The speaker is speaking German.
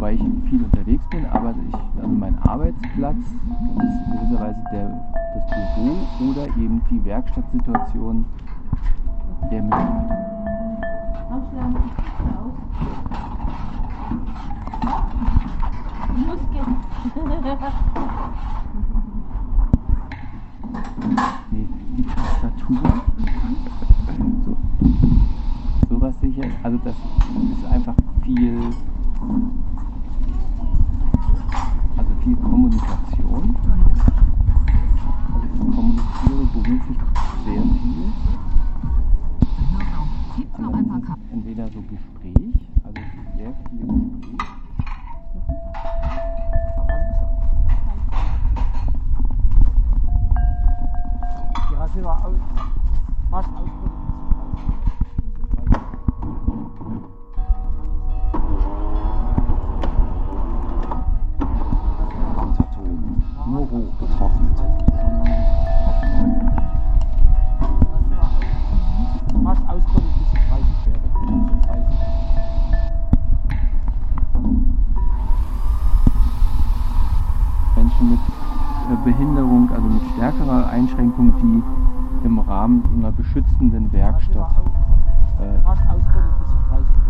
wobei ich viel unterwegs bin, aber also mein Arbeitsplatz ist gewisserweise das Büro oder eben die Werkstattsituation der Mitarbeiter. Nee, die Tastatur. Sowas sicher. Also das ist einfach viel Kommunikation. Also ich kommuniziere beruflich sehr viel. Also entweder so Gespräch, also sehr viel Gespräch. Nur roh getrocknet. Menschen mit Behinderung, also mit stärkerer Einschränkung, die im Rahmen einer beschützenden Werkstatt